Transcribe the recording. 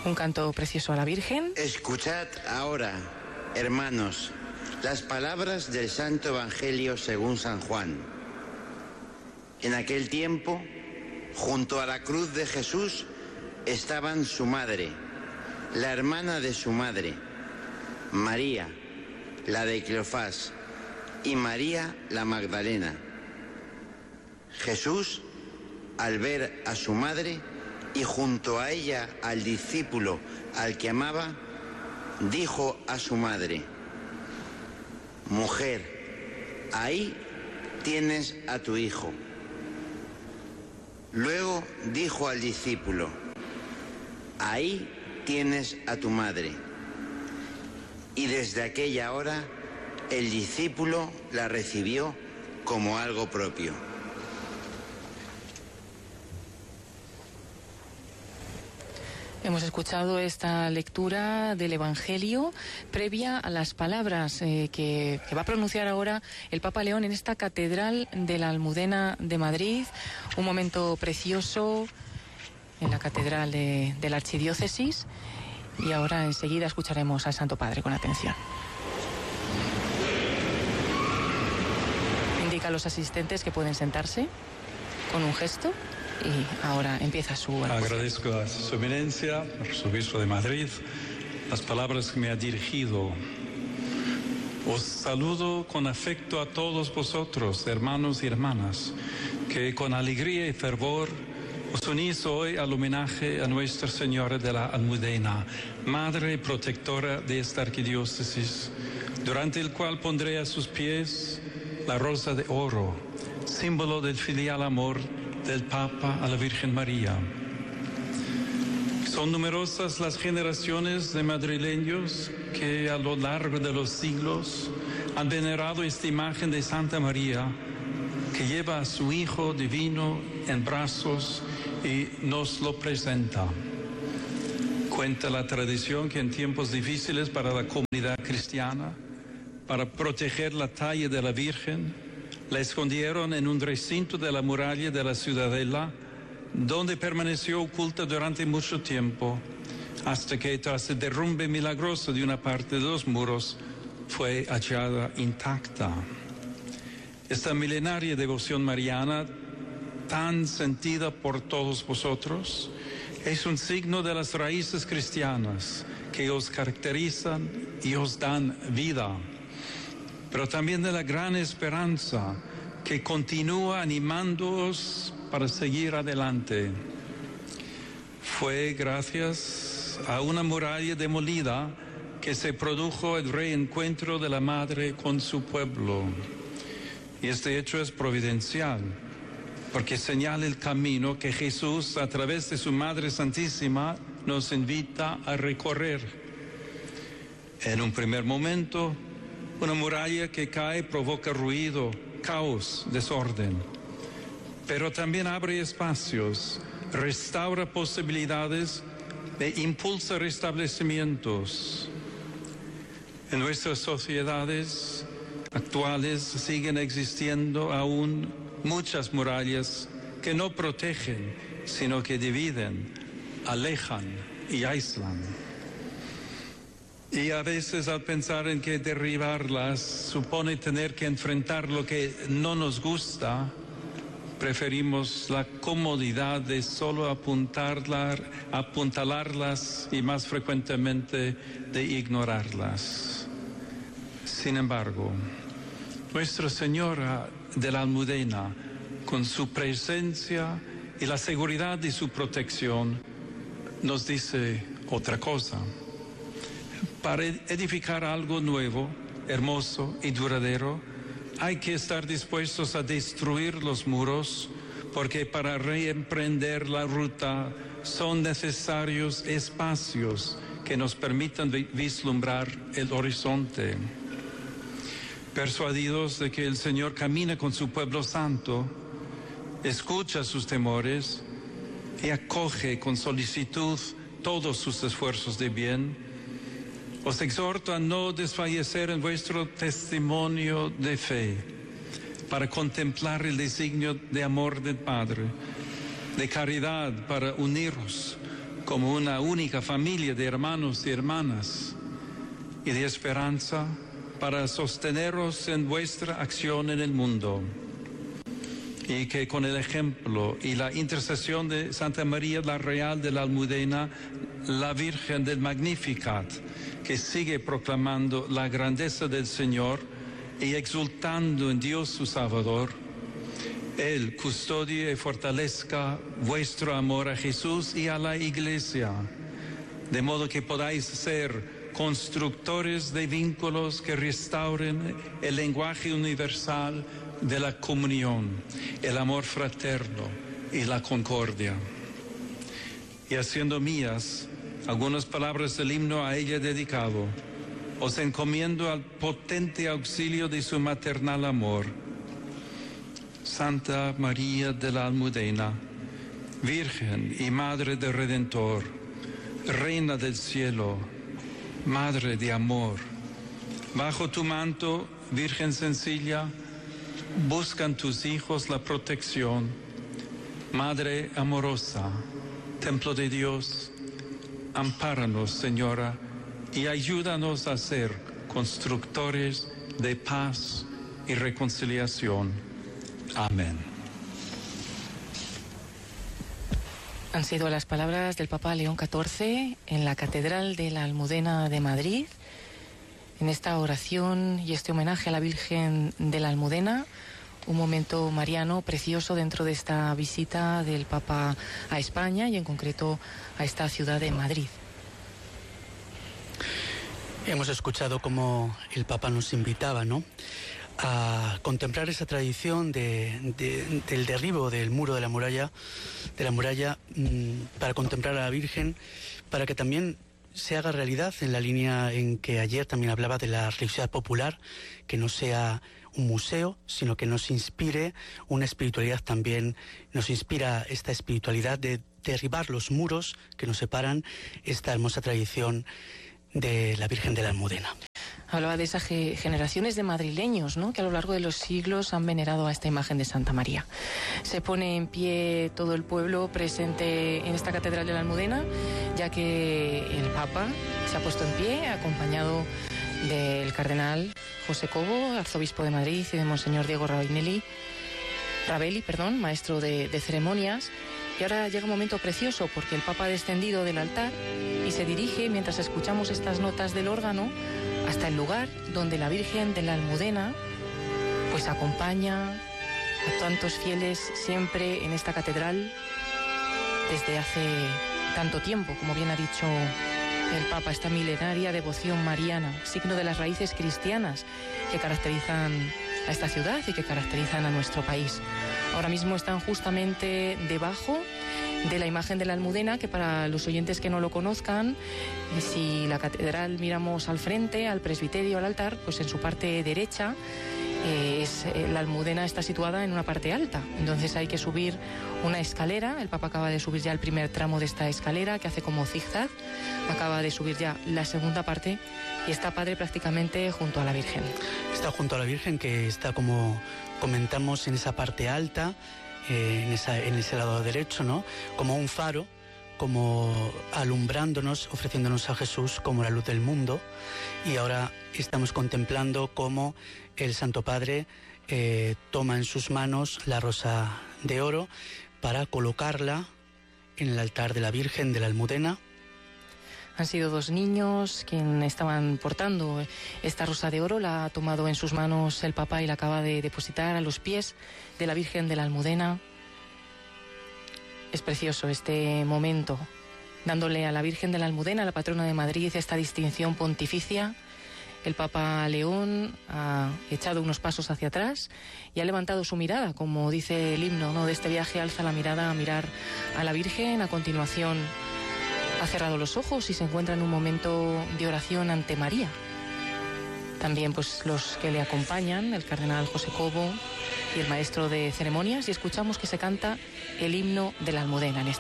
Un canto precioso a la Virgen. Escuchad ahora, hermanos, las palabras del Santo Evangelio según San Juan. En aquel tiempo, junto a la cruz de Jesús, estaban su madre, la hermana de su madre, María, la de Cleofás, y María la Magdalena. Jesús, al ver a su madre y junto a ella al discípulo al que amaba, dijo a su madre: «Mujer, ahí tienes a tu hijo». Luego dijo al discípulo: «Ahí tienes a tu madre». Y desde aquella hora el discípulo la recibió como algo propio. Hemos escuchado esta lectura del Evangelio previa a las palabras que va a pronunciar ahora el Papa León en esta Catedral de la Almudena de Madrid. Un momento precioso en la Catedral de la Archidiócesis. Y ahora enseguida escucharemos al Santo Padre con atención. Indica a los asistentes que pueden sentarse con un gesto. Y ahora empieza su... Agradezco a su eminencia, al arzobispo de Madrid, las palabras que me ha dirigido. Os saludo con afecto a todos vosotros, hermanos y hermanas, que con alegría y fervor os unís hoy al homenaje a Nuestra Señora de la Almudena, Madre Protectora de esta arquidiócesis, durante el cual pondré a sus pies la rosa de oro, símbolo del filial amor del Papa a la Virgen María. Son numerosas las generaciones de madrileños que a lo largo de los siglos han venerado esta imagen de Santa María, que lleva a su Hijo Divino en brazos y nos lo presenta. Cuenta la tradición que en tiempos difíciles para la comunidad cristiana, para proteger la talla de la Virgen, la escondieron en un recinto de la muralla de la ciudadela, donde permaneció oculta durante mucho tiempo, hasta que tras el derrumbe milagroso de una parte de los muros, fue hallada intacta. Esta milenaria devoción mariana, tan sentida por todos vosotros, es un signo de las raíces cristianas que os caracterizan y os dan vida, pero también de la gran esperanza que continúa animándoos para seguir adelante. Fue gracias a una muralla demolida que se produjo el reencuentro de la Madre con su pueblo. Y este hecho es providencial, porque señala el camino que Jesús, a través de su Madre Santísima, nos invita a recorrer. En un primer momento, una muralla que cae provoca ruido, caos, desorden, pero también abre espacios, restaura posibilidades e impulsa restablecimientos. En nuestras sociedades actuales siguen existiendo aún muchas murallas que no protegen, sino que dividen, alejan y aíslan. Y a veces al pensar en que derribarlas supone tener que enfrentar lo que no nos gusta, preferimos la comodidad de solo apuntalarlas y más frecuentemente de ignorarlas. Sin embargo, Nuestra Señora de la Almudena, con su presencia y la seguridad de su protección, nos dice otra cosa. Para edificar algo nuevo, hermoso y duradero, hay que estar dispuestos a destruir los muros, porque para reemprender la ruta son necesarios espacios que nos permitan vislumbrar el horizonte. Persuadidos de que el Señor camina con su pueblo santo, escucha sus temores y acoge con solicitud todos sus esfuerzos de bien, os exhorto a no desfallecer en vuestro testimonio de fe, para contemplar el designio de amor del Padre, de caridad para uniros, como una única familia de hermanos y hermanas y de esperanza para sosteneros en vuestra acción en el mundo. Y que con el ejemplo y la intercesión de Santa María la Real de la Almudena, la Virgen del Magnificat, que sigue proclamando la grandeza del Señor y exultando en Dios su Salvador, Él custodie y fortalezca vuestro amor a Jesús y a la Iglesia, de modo que podáis ser constructores de vínculos que restauren el lenguaje universal de la comunión, el amor fraterno y la concordia. Y haciendo mías algunas palabras del himno a ella dedicado, os encomiendo al potente auxilio de su maternal amor. Santa María de la Almudena, Virgen y Madre del Redentor, Reina del Cielo, Madre de Amor, bajo tu manto, Virgen sencilla, buscan tus hijos la protección. Madre amorosa, Templo de Dios, ampáranos, Señora, y ayúdanos a ser constructores de paz y reconciliación. Amén. Han sido las palabras del Papa León XIV en la Catedral de la Almudena de Madrid, en esta oración y este homenaje a la Virgen de la Almudena, un momento mariano precioso dentro de esta visita del Papa a España y en concreto a esta ciudad de Madrid. Hemos escuchado cómo el Papa nos invitaba, ¿no?, a contemplar esa tradición del derribo del muro de la muralla, para contemplar a la Virgen, para que también se haga realidad en la línea en que ayer también hablaba de la religiosidad popular, que no sea un museo, sino que nos inspire una espiritualidad también, nos inspira esta espiritualidad de derribar los muros que nos separan, esta hermosa tradición de la Virgen de la Almudena. Hablaba de esas generaciones de madrileños, ¿no?, que a lo largo de los siglos han venerado a esta imagen de Santa María. Se pone en pie todo el pueblo presente en esta Catedral de la Almudena, ya que el Papa se ha puesto en pie, acompañado del cardenal José Cobo, arzobispo de Madrid, y de Monseñor Diego Rabelli, maestro de ceremonias. Y ahora llega un momento precioso porque el Papa ha descendido del altar y se dirige, mientras escuchamos estas notas del órgano, hasta el lugar donde la Virgen de la Almudena pues acompaña a tantos fieles siempre en esta catedral desde hace tanto tiempo, como bien ha dicho el Papa, esta milenaria devoción mariana, signo de las raíces cristianas que caracterizan a esta ciudad y que caracterizan a nuestro país. Ahora mismo están justamente debajo de la imagen de la Almudena, que para los oyentes que no lo conozcan, si la catedral miramos al frente, al presbiterio, al altar, pues en su parte derecha la Almudena está situada en una parte alta, entonces hay que subir una escalera. El Papa acaba de subir ya el primer tramo de esta escalera que hace como zigzag, acaba de subir ya la segunda parte y está Padre prácticamente junto a la Virgen. Está junto a la Virgen, que está, como comentamos, en esa parte alta, en ese lado derecho, ¿no?, como un faro, como alumbrándonos, ofreciéndonos a Jesús como la luz del mundo. Y ahora estamos contemplando cómo el Santo Padre toma en sus manos la rosa de oro para colocarla en el altar de la Virgen de la Almudena. Han sido dos niños quienes estaban portando esta rosa de oro, la ha tomado en sus manos el Papa y la acaba de depositar a los pies de la Virgen de la Almudena. Es precioso este momento, dándole a la Virgen de la Almudena, la patrona de Madrid, esta distinción pontificia. El Papa León ha echado unos pasos hacia atrás y ha levantado su mirada, como dice el himno, ¿no?, de este viaje, alza la mirada a mirar a la Virgen. A continuación ha cerrado los ojos y se encuentra en un momento de oración ante María. También pues los que le acompañan, el cardenal José Cobo y el maestro de ceremonias, y escuchamos que se canta el himno de la Almudena en esta